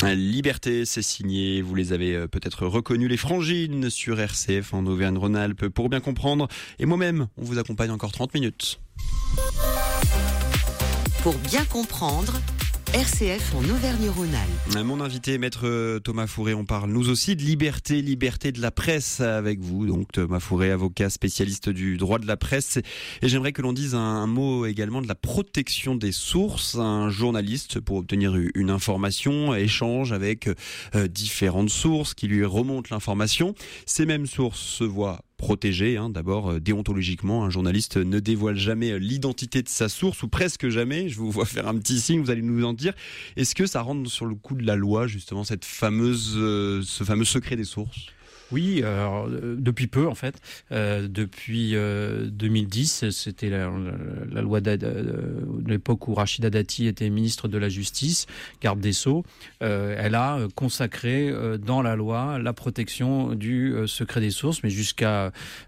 Liberté, c'est signé, vous les avez peut-être reconnus, les Frangines sur RCF en Auvergne-Rhône-Alpes. Pour bien comprendre, et moi-même, on vous accompagne encore 30 minutes. Pour bien comprendre, RCF en Auvergne-Rhône-Alpes. Mon invité, maître Thomas Fourré, on parle nous aussi de liberté de la presse avec vous. Donc Thomas Fourré, avocat spécialiste du droit de la presse. Et j'aimerais que l'on dise un mot également de la protection des sources. Un journaliste, pour obtenir une information, échange avec différentes sources qui lui remontent l'information. Ces mêmes sources se voient protégé. D'abord, déontologiquement, un journaliste ne dévoile jamais l'identité de sa source, ou presque jamais. Je vous vois faire un petit signe, vous allez nous en dire. Est-ce que ça rentre sur le coup de la loi, justement, ce fameux secret des sources ? Oui, alors, depuis peu en fait. Depuis 2010, c'était la loi de l'époque où Rachida Dati était ministre de la Justice, garde des Sceaux. Elle a consacré dans la loi la protection du secret des sources, mais jusqu'à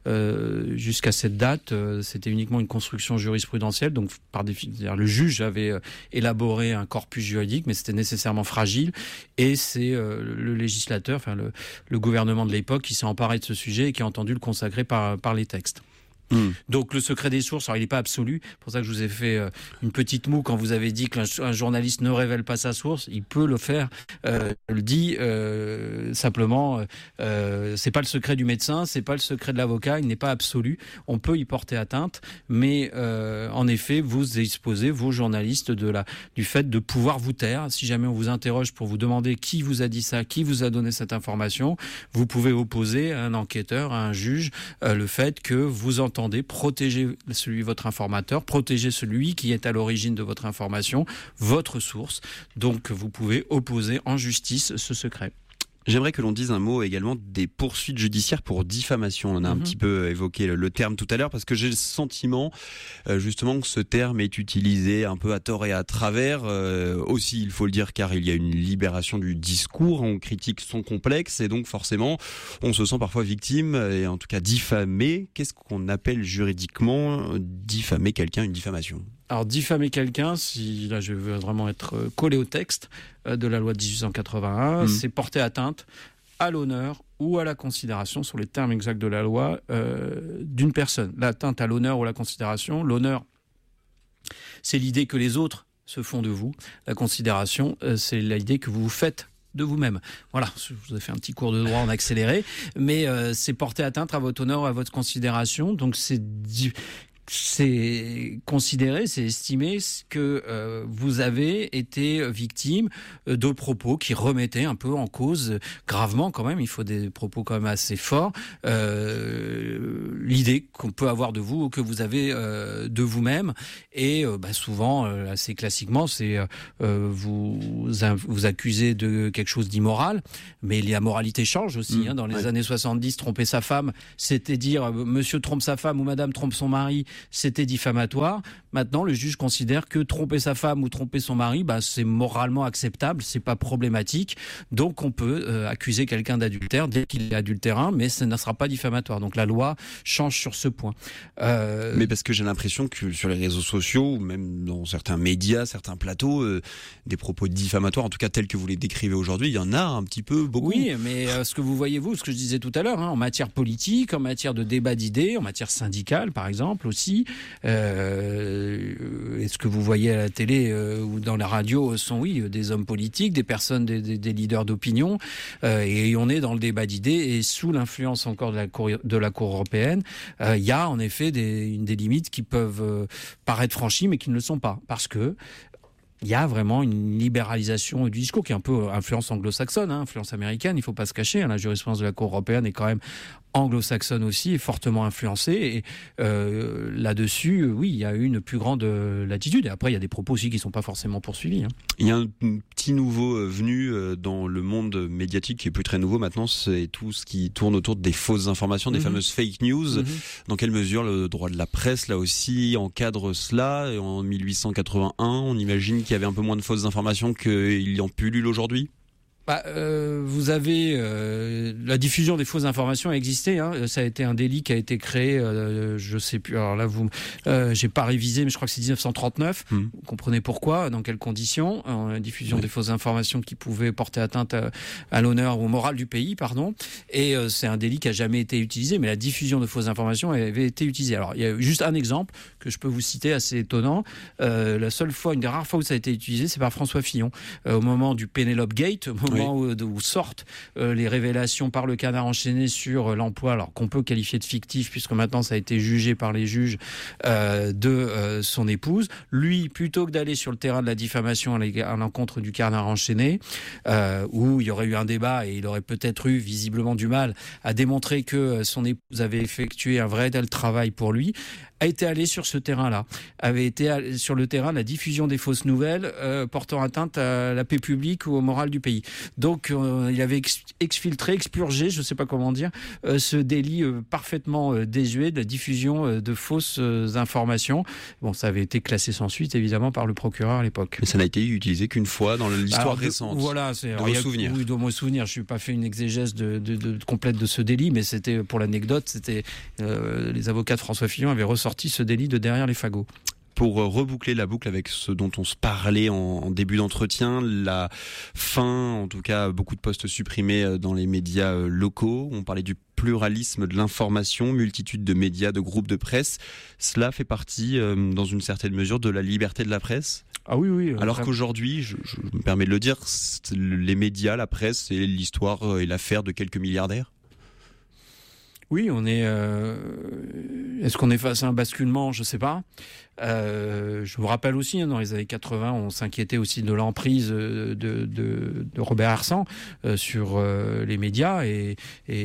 cette date, c'était uniquement une construction jurisprudentielle. Donc, par définition, le juge avait élaboré un corpus juridique, mais c'était nécessairement fragile. Et c'est le législateur, enfin le gouvernement de l'époque, qui s'est emparé de ce sujet et qui a entendu le consacrer par les textes. Donc le secret des sources, alors il n'est pas absolu, c'est pour ça que je vous ai fait une petite moue quand vous avez dit qu'un journaliste ne révèle pas sa source. Il peut le faire, je le dis simplement, c'est pas le secret du médecin, c'est pas le secret de l'avocat, il n'est pas absolu, on peut y porter atteinte, mais en effet vous exposez, vos journalistes, du fait de pouvoir vous taire. Si jamais on vous interroge pour vous demander qui vous a dit ça, qui vous a donné cette information, vous pouvez opposer à un enquêteur, à un juge, le fait que vous entendez protéger votre informateur, protéger celui qui est à l'origine de votre information, votre source. Donc vous pouvez opposer en justice ce secret. J'aimerais que l'on dise un mot également des poursuites judiciaires pour diffamation. On a un petit peu évoqué le terme tout à l'heure, parce que j'ai le sentiment justement que ce terme est utilisé un peu à tort et à travers. Aussi, il faut le dire, car il y a une libération du discours, on critique son complexe, et donc forcément, on se sent parfois victime, et en tout cas diffamé. Qu'est-ce qu'on appelle juridiquement diffamer quelqu'un, une diffamation ? Alors, diffamer quelqu'un, si là je veux vraiment être collé au texte de la loi de 1881, c'est porter atteinte à l'honneur ou à la considération, sur les termes exacts de la loi, d'une personne. L'atteinte à l'honneur ou à la considération, l'honneur, c'est l'idée que les autres se font de vous. La considération, c'est l'idée que vous vous faites de vous-même. Voilà, je vous ai fait un petit cours de droit en accéléré, mais c'est porter atteinte à votre honneur ou à votre considération, donc c'est considérer, c'est estimer que vous avez été victime de propos qui remettaient un peu en cause, gravement quand même, il faut des propos quand même assez forts, l'idée qu'on peut avoir de vous ou que vous avez de vous-même. Et souvent, assez classiquement, c'est vous accusez de quelque chose d'immoral, mais la moralité change aussi. Dans les années 70, tromper sa femme, c'était dire monsieur trompe sa femme ou madame trompe son mari, c'était diffamatoire. Maintenant, le juge considère que tromper sa femme ou tromper son mari, c'est moralement acceptable, c'est pas problématique. Donc, on peut accuser quelqu'un d'adultère dès qu'il est adultérin, mais ça ne sera pas diffamatoire. Donc, la loi change sur ce point. Mais parce que j'ai l'impression que sur les réseaux sociaux, ou même dans certains médias, certains plateaux, des propos diffamatoires, en tout cas tels que vous les décrivez aujourd'hui, il y en a un petit peu, beaucoup. Oui, mais ce que vous voyez, ce que je disais tout à l'heure, en matière politique, en matière de débat d'idées, en matière syndicale, par exemple, aussi, est-ce que vous voyez à la télé ou dans la radio sont des hommes politiques, des personnes, des leaders d'opinion, et on est dans le débat d'idées, et sous l'influence encore de la Cour européenne, il y a en effet des limites qui peuvent paraître franchies mais qui ne le sont pas, parce que il y a vraiment une libéralisation du discours qui est un peu influence anglo-saxonne, influence américaine, il faut pas se cacher, la jurisprudence de la Cour européenne est quand même anglo-saxonne aussi, est fortement influencée, et là-dessus, il y a eu une plus grande latitude, et après il y a des propos aussi qui sont pas forcément poursuivis. Il y a un petit nouveau venu dans le monde médiatique qui est plus très nouveau maintenant, c'est tout ce qui tourne autour des fausses informations, des fameuses fake news. Dans quelle mesure le droit de la presse, là aussi, encadre cela? Et en 1881, on imagine qu'il y avait un peu moins de fausses informations qu'il en pullule aujourd'hui? Vous avez la diffusion des fausses informations a existé. Ça a été un délit qui a été créé. Je sais plus. Alors là, j'ai pas révisé, mais je crois que c'est 1939. Vous comprenez pourquoi, dans quelles conditions la diffusion des fausses informations qui pouvaient porter atteinte à l'honneur ou au moral du pays, pardon. Et c'est un délit qui a jamais été utilisé, mais la diffusion de fausses informations avait été utilisée. Alors il y a juste un exemple que je peux vous citer, assez étonnant. Une des rares fois où ça a été utilisé, c'est par François Fillon, au moment du Penelope Gate, au moment où sortent les révélations par le Canard enchaîné sur l'emploi, alors qu'on peut qualifier de fictif, puisque maintenant ça a été jugé par les juges, de son épouse. Lui, plutôt que d'aller sur le terrain de la diffamation à l'encontre du Canard enchaîné, où il y aurait eu un débat et il aurait peut-être eu visiblement du mal à démontrer que son épouse avait effectué un vrai tel travail pour lui, a été allé sur ce terrain-là, avait été sur le terrain de la diffusion des fausses nouvelles portant atteinte à la paix publique ou au moral du pays. Donc il avait exfiltré, expurgé, je ne sais pas comment dire, ce délit parfaitement désuet de la diffusion de fausses informations. Bon, ça avait été classé sans suite, évidemment, par le procureur à l'époque. Mais ça n'a été utilisé qu'une fois dans l'histoire récente. Voilà, de vos souvenirs. Oui, de mon souvenir. Je n'ai pas fait une exégèse complète de ce délit, mais c'était, pour l'anecdote, c'était les avocats de François Fillon avaient ressorti ce délit de derrière les fagots. Pour reboucler la boucle avec ce dont on se parlait en début d'entretien, la fin, en tout cas beaucoup de postes supprimés dans les médias locaux, on parlait du pluralisme de l'information, multitude de médias, de groupes de presse, cela fait partie dans une certaine mesure de la liberté de la presse ? Ah oui. Alors qu'aujourd'hui, je me permets de le dire, les médias, la presse, c'est l'histoire et l'affaire de quelques milliardaires ? Oui, on est. Est-ce qu'on est face à un basculement ? Je ne sais pas. Je vous rappelle aussi, dans les années 80, on s'inquiétait aussi de l'emprise de Robert Arsan sur les médias et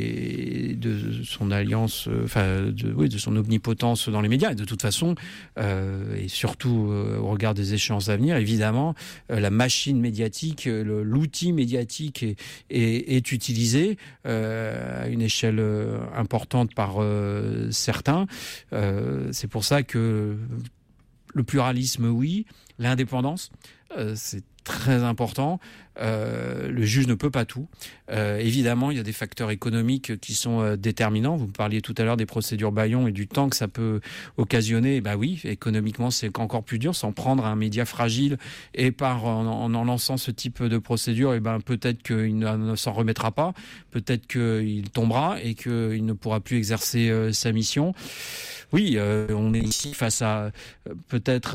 de son alliance, de son omnipotence dans les médias. Et de toute façon, et surtout au regard des échéances à venir, évidemment, la machine médiatique, l'outil médiatique est utilisé à une échelle importante par certains. C'est pour ça que le pluralisme, oui. L'indépendance, c'est très important. Le juge ne peut pas tout. Évidemment, il y a des facteurs économiques qui sont déterminants. Vous parliez tout à l'heure des procédures bâillons et du temps que ça peut occasionner. Oui, économiquement, c'est encore plus dur. S'en prendre à un média fragile et en lançant ce type de procédure, peut-être qu'il ne s'en remettra pas. Peut-être qu'il tombera et qu'il ne pourra plus exercer sa mission. Oui, on est ici face à peut-être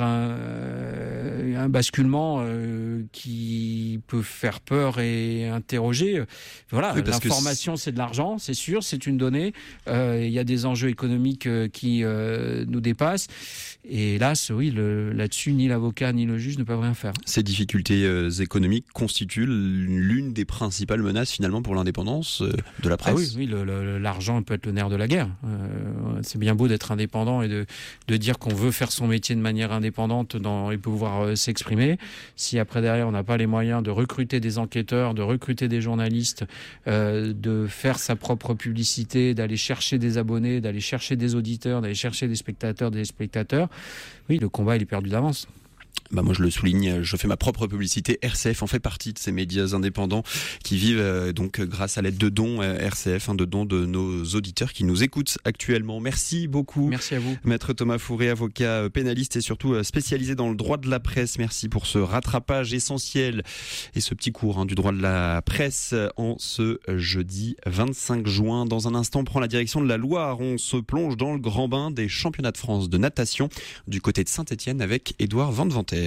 un basculement qui peut faire peur et interroger. Voilà, oui, l'information, c'est de l'argent, c'est sûr, c'est une donnée. Il y a des enjeux économiques qui nous dépassent. Et hélas, oui, là-dessus, ni l'avocat ni le juge ne peuvent rien faire. Ces difficultés économiques constituent l'une des principales menaces finalement pour l'indépendance de la presse. Ah oui, l'argent peut être le nerf de la guerre. C'est bien beau d'être indépendant et de dire qu'on veut faire son métier de manière indépendante et pouvoir s'exprimer. Si après derrière on n'a pas les moyens de recruter des enquêteurs, de recruter des journalistes, de faire sa propre publicité, d'aller chercher des abonnés, d'aller chercher des auditeurs, d'aller chercher des spectateurs, oui, le combat il est perdu d'avance. Moi je le souligne, je fais ma propre publicité. RCF en fait partie de ces médias indépendants qui vivent donc grâce à l'aide de dons RCF, de dons de nos auditeurs qui nous écoutent actuellement. Merci beaucoup. Merci à vous. Maître Thomas Fourré, avocat pénaliste et surtout spécialisé dans le droit de la presse. Merci pour ce rattrapage essentiel et ce petit cours du droit de la presse en ce jeudi 25 juin. Dans un instant, on prend la direction de la Loire. On se plonge dans le grand bain des championnats de France de natation du côté de Saint-Étienne avec Édouard Van Venter.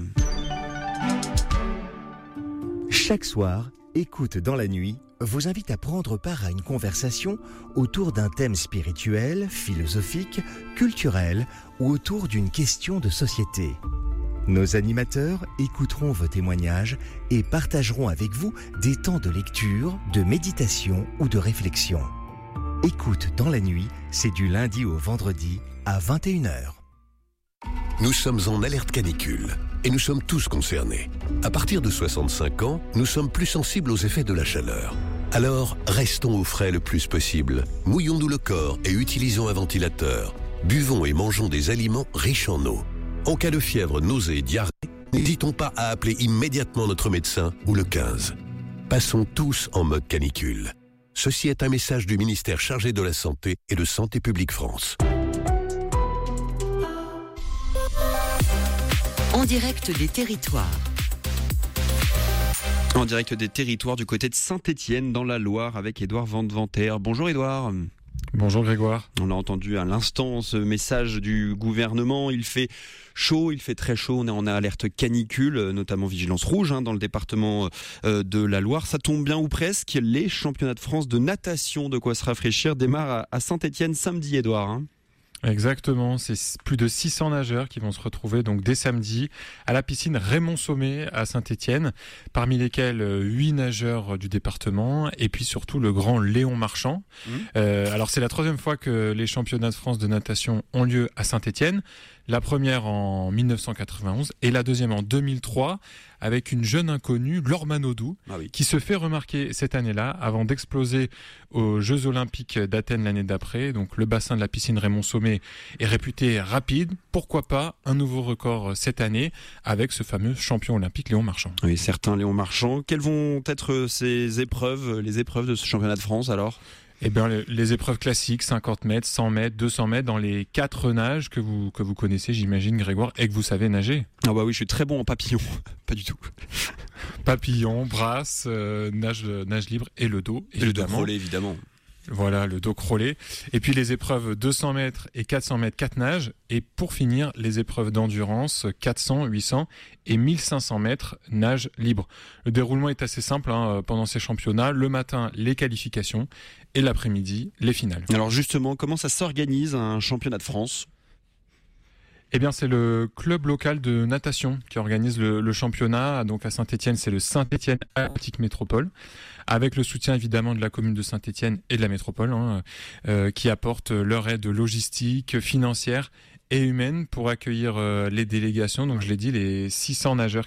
Chaque soir, Écoute dans la nuit vous invite à prendre part à une conversation autour d'un thème spirituel, philosophique, culturel ou autour d'une question de société. Nos animateurs écouteront vos témoignages et partageront avec vous des temps de lecture, de méditation ou de réflexion. Écoute dans la nuit, c'est du lundi au vendredi à 21h. Nous sommes en alerte canicule et nous sommes tous concernés. À partir de 65 ans, nous sommes plus sensibles aux effets de la chaleur. Alors, restons au frais le plus possible. Mouillons-nous le corps et utilisons un ventilateur. Buvons et mangeons des aliments riches en eau. En cas de fièvre, nausées et diarrhée, n'hésitons pas à appeler immédiatement notre médecin ou le 15. Passons tous en mode canicule. Ceci est un message du ministère chargé de la Santé et de Santé publique France. En direct des territoires. En direct des territoires du côté de Saint-Étienne dans la Loire avec Édouard Vandeventer. Bonjour Édouard. Bonjour Grégoire. On a entendu à l'instant ce message du gouvernement. Il fait chaud, il fait très chaud. On est en alerte canicule, notamment vigilance rouge dans le département de la Loire. Ça tombe bien ou presque. Les championnats de France de natation, de quoi se rafraîchir, démarrent à Saint-Étienne samedi, Édouard. Exactement, c'est plus de 600 nageurs qui vont se retrouver donc dès samedi à la piscine Raymond Sommet à Saint-Étienne, parmi lesquels 8 nageurs du département et puis surtout le grand Léon Marchand. Alors c'est la 3e fois que les championnats de France de natation ont lieu à Saint-Étienne, la première en 1991 et la deuxième en 2003 avec une jeune inconnue, Laure Manodou, qui se fait remarquer cette année-là avant d'exploser aux Jeux Olympiques d'Athènes l'année d'après. Donc le bassin de la piscine Raymond Sommet est réputé rapide. Pourquoi pas un nouveau record cette année avec ce fameux champion olympique Léon Marchand. Oui, certain Léon Marchand. Quelles vont être ces épreuves, les épreuves de ce championnat de France alors ? Eh bien, les épreuves classiques, 50 mètres, 100 mètres, 200 mètres, dans les 4 nages que vous connaissez, j'imagine, Grégoire, et que vous savez nager. Ah bah oui, je suis très bon en papillon. Pas du tout. Papillon, brasse, nage libre et le dos, évidemment. Et le dos crawlé, évidemment. Voilà, le dos crawlé. Et puis les épreuves 200 mètres et 400 mètres, 4 nages. Et pour finir, les épreuves d'endurance 400, 800 et 1500 mètres, nage libre. Le déroulement est assez simple pendant ces championnats. Le matin, les qualifications et l'après-midi, les finales. Alors justement, comment ça s'organise un championnat de France ? Eh bien, c'est le club local de natation qui organise le championnat. Donc à Saint-Étienne, c'est le Saint-Étienne Atlantique Métropole, avec le soutien évidemment de la commune de Saint-Étienne et de la métropole, qui apportent leur aide logistique, financière et humaine pour accueillir les délégations. Donc je l'ai dit, les 600 nageurs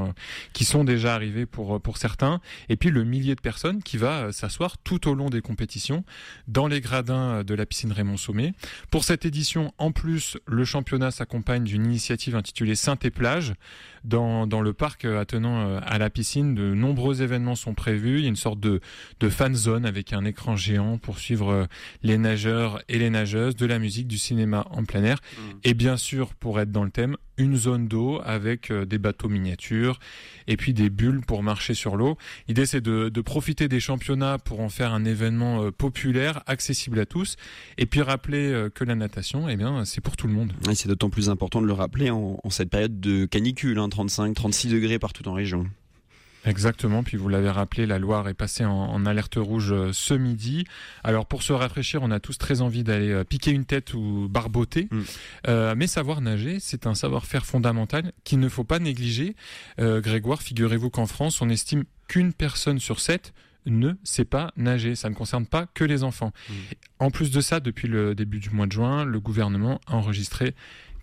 qui sont déjà arrivés pour certains, et puis le millier de personnes qui va s'asseoir tout au long des compétitions dans les gradins de la piscine Raymond Sommet. Pour cette édition, en plus, le championnat s'accompagne d'une initiative intitulée Saint-et-Plage. Dans le parc attenant à la piscine, de nombreux événements sont prévus. Il y a une sorte de fan zone avec un écran géant pour suivre les nageurs et les nageuses, de la musique, du cinéma en plein air. Et bien sûr, pour être dans le thème, une zone d'eau avec des bateaux miniatures et puis des bulles pour marcher sur l'eau. L'idée, c'est de profiter des championnats pour en faire un événement populaire, accessible à tous, et puis rappeler que la natation, eh bien, c'est pour tout le monde. Et c'est d'autant plus important de le rappeler en cette période de canicule, 35, 36 degrés partout en région. Exactement, puis vous l'avez rappelé, la Loire est passée en alerte rouge ce midi. Alors pour se rafraîchir, on a tous très envie d'aller piquer une tête ou barboter, mais savoir nager, c'est un savoir-faire fondamental qu'il ne faut pas négliger. Grégoire, figurez-vous qu'en France, on estime qu'une personne sur 7 ne sait pas nager. Ça ne concerne pas que les enfants. En plus de ça, depuis le début du mois de juin, le gouvernement a enregistré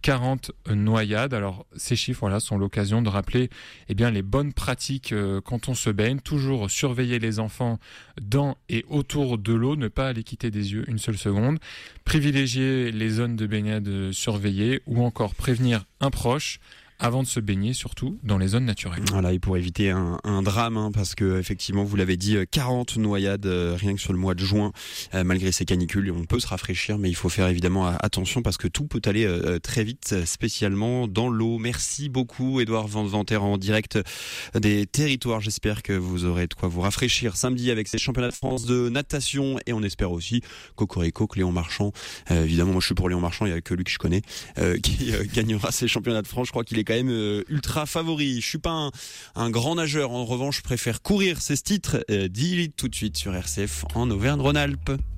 40 noyades. Alors ces chiffres sont l'occasion de rappeler les bonnes pratiques quand on se baigne. Toujours surveiller les enfants dans et autour de l'eau, ne pas les quitter des yeux une seule seconde. Privilégier les zones de baignade surveillées ou encore prévenir un proche avant de se baigner, surtout dans les zones naturelles. Voilà, et pour éviter un drame, parce que effectivement, vous l'avez dit, 40 noyades rien que sur le mois de juin, malgré ces canicules. On peut se rafraîchir, mais il faut faire évidemment attention parce que tout peut aller très vite, spécialement dans l'eau. Merci beaucoup, Édouard Vandeventer, en direct des territoires. J'espère que vous aurez de quoi vous rafraîchir samedi avec ces championnats de France de natation, et on espère aussi Cocorico, que Léon Marchand, évidemment, moi je suis pour Léon Marchand, il n'y a que lui que je connais, qui gagnera ces championnats de France. Je crois qu'il est quand même ultra favori. Je suis pas un grand nageur, en revanche je préfère courir. C'est ce titre d'Elite tout de suite sur RCF en Auvergne-Rhône-Alpes.